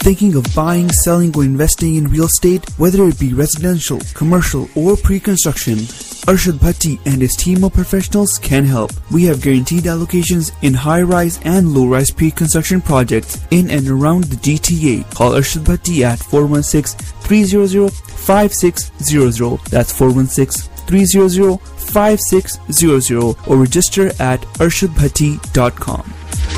Thinking of buying, selling, or investing in real estate, whether it be residential, commercial, or pre-construction, Arshad Bhatti and his team of professionals can help. We have guaranteed allocations in high-rise and low-rise pre-construction projects in and around the GTA. Call Arshad Bhatti at 416-300-5600. That's 416-300-5600 or register at arshadbhatti.com.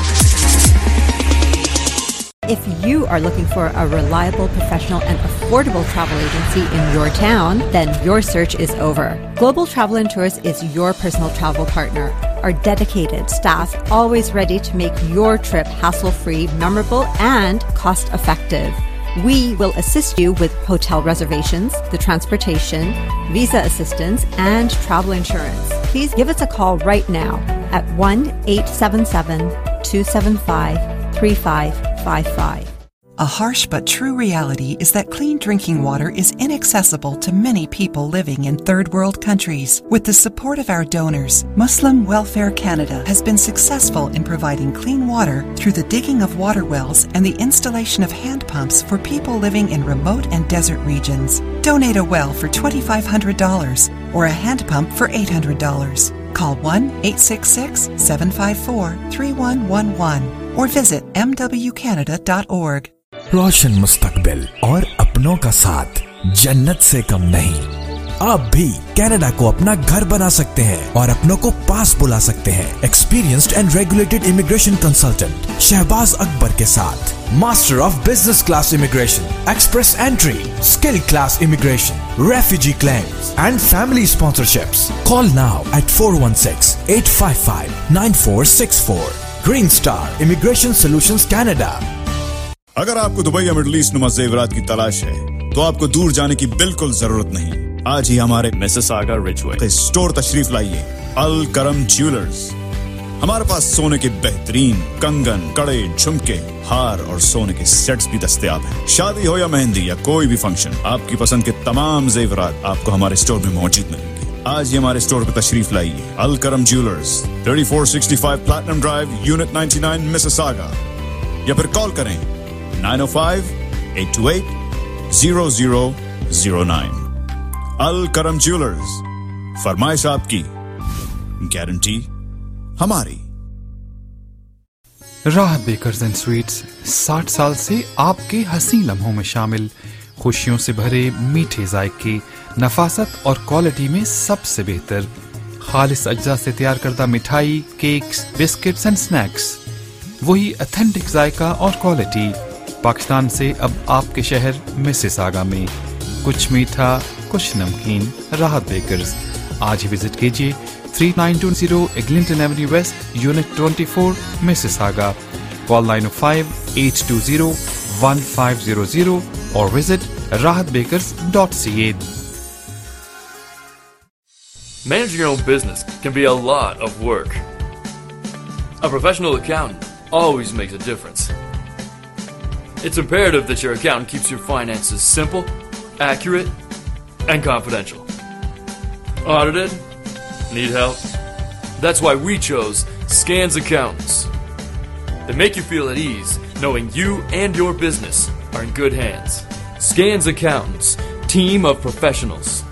If you are looking for a reliable, professional, and affordable travel agency in your town, then your search is over. Global Travel and Tours is your personal travel partner. Our dedicated staff always ready to make your trip hassle-free, memorable, and cost-effective. We will assist you with hotel reservations, the transportation, visa assistance, and travel insurance. Please give us a call right now at 1-877-275-3555. A harsh but true reality is that clean drinking water is inaccessible to many people living in third world countries. With the support of our donors, Muslim Welfare Canada has been successful in providing clean water through the digging of water wells and the installation of hand pumps for people living in remote and desert regions. Donate a well for $2,500 or a hand pump for $800. Call 1-866-754-3111 or visit mwcanada.org. रोशन मुस्तकबिल और अपनों का साथ जन्नत से कम नहीं। आप भी कनाडा को अपना घर बना सकते हैं और अपनों को पास बुला सकते हैं। Experienced and regulated immigration consultant Shahbaz Akbar के साथ master of business class immigration, express entry, skill class immigration, refugee claims and family sponsorships. Call now at 416-855-9464। Green star immigration solutions Canada. अगर आपको दुबई या मिडिल ईस्ट नुमा ज़ेवरात की तलाश है तो आपको दूर जाने की बिल्कुल जरूरत नहीं। आज ही हमारे मिसिसागा रिचवे स्टोर तशरीफ लाइए। अल करम ज्वेलर्स। हमारे पास सोने के बेहतरीन कंगन, कड़े, झुमके, हार और सोने के सेट्स भी दस्तयाब हैं। शादी हो या मेहंदी या कोई भी फंक्शन, आपकी पसंद के तमाम ज़ेवरात आपको हमारे स्टोर में मौजूद मिलेंगे। आज ही हमारे स्टोर पर तशरीफ लाइए। अल करम jewellers, 3465 platinum drive, unit 99, Mississauga. या फिर कॉल करें 905-828-0009। अल करम ज्वेलर्स, फरमाइश आपकी, गारंटी हमारी। राहत बेकर्स एंड स्वीट्स 60 साल से आपके हसीन लम्हों में शामिल, खुशियों से भरे मीठे जायके, नफासत और क्वालिटी में सबसे बेहतर, खालिस अज्जा से तैयार करदा मिठाई, केक्स, बिस्किट्स एंड स्नैक्स, वही ऑथेंटिक जायका और क्वालिटी। पाकिस्तान से अब आपके शहर मिसिसागा में कुछ मीठा कुछ नमकीन। राहत बेकर्स, आज ही विजिट कीजिए 3920 Eglinton Avenue waste, unit 24, Mississauga. Call 905-820-1500 और visit rahatbakers.ca. Managing your own business can be a lot of work. A professional accountant always makes a difference. It's imperative that your accountant keeps your finances simple, accurate, and confidential. Audited? Need help? That's why we chose Scans Accountants. They make you feel at ease knowing you and your business are in good hands. Scans Accountants, team of professionals.